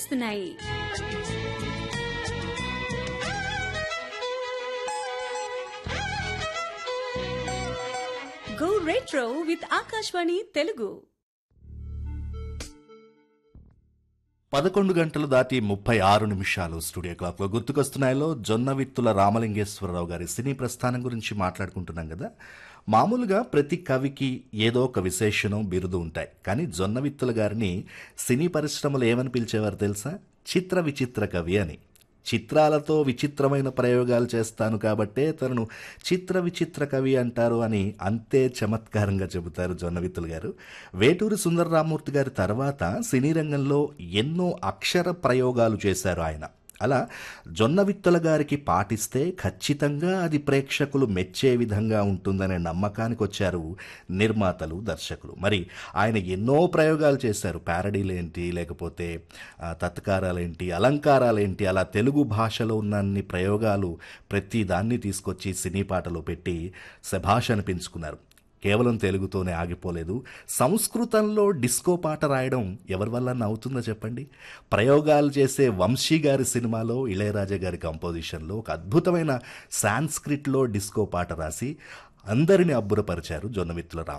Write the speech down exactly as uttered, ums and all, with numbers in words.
వస్తున్నాయి. Go retro with Akashvani Telugu. పదకొండు గంటలు దాటి ముప్పై ఆరు నిమిషాలు స్టూడియో క్లాక్లో గుర్తుకొస్తున్నాయిలో జొన్నవిత్తుల రామలింగేశ్వరరావు గారి సినీ ప్రస్థానం గురించి మాట్లాడుకుంటున్నాం కదా. మామూలుగా ప్రతి కవికి ఏదో ఒక విశేషణం బిరుదు ఉంటాయి. కానీ జొన్నవిత్తుల గారిని సినీ పరిశ్రమలు ఏమని పిలిచేవారు తెలుసా? చిత్ర విచిత్ర కవి అని. చిత్రాలతో విచిత్రమైన ప్రయోగాలు చేస్తాను కాబట్టే తనను చిత్ర విచిత్ర కవి అంటారు అని అంతే చమత్కారంగా చెబుతారు జొన్నవిత్తుల గారు. వేటూరి సుందరరామూర్తి గారి తర్వాత సినీ రంగంలో ఎన్నో అక్షర ప్రయోగాలు చేశారు ఆయన. అలా జొన్నవిత్తుల గారికి పాటిస్తే ఖచ్చితంగా అది ప్రేక్షకులు మెచ్చే విధంగా ఉంటుందనే నమ్మకానికి వచ్చారు నిర్మాతలు, దర్శకులు. మరి ఆయన ఎన్నో ప్రయోగాలు చేశారు. ప్యారడీలేంటి, లేకపోతే తత్కారాలేంటి, అలంకారాలేంటి, అలా తెలుగు భాషలో ఉన్నన్ని ప్రయోగాలు ప్రతి దాన్ని తీసుకొచ్చి సినీ పాటలో పెట్టి శభాష్ అనిపించుకున్నారు. కేవలం తెలుగుతోనే ఆగిపోలేదు. సంస్కృతంలో డిస్కో పాట రాయడం ఎవరి వల్ల అవుతుందో చెప్పండి. ప్రయోగాలు చేసే వంశీ గారి సినిమాలో ఇళయరాజా గారి కంపోజిషన్లో ఒక అద్భుతమైన సాంస్క్రిట్లో డిస్కో పాట రాసి అందరిని అబ్బురపరిచారు జొన్నవిత్తుల రామ